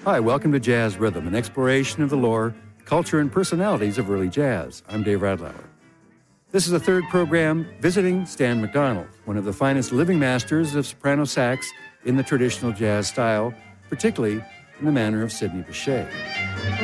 Hi, welcome to Jazz Rhythm, an exploration of the lore, culture, and personalities of early jazz. I'm Dave Radlauer. This is the third program visiting Stan McDonald, one of the finest living masters of soprano sax in the traditional jazz style, particularly in the manner of Sidney Bechet.